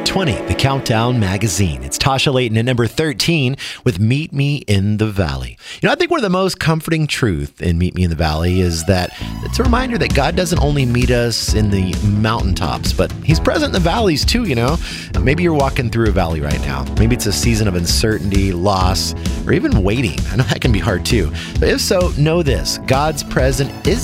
20, the Countdown Magazine. It's Tasha Layton at number 13 with Meet Me in the Valley. I think one of the most comforting truths in Meet Me in the Valley is that it's a reminder that God doesn't only meet us in the mountaintops, but He's present in the valleys too, Maybe you're walking through a valley right now. Maybe it's a season of uncertainty, loss, or even waiting. I know that can be hard too. But if so, know this: God's presence is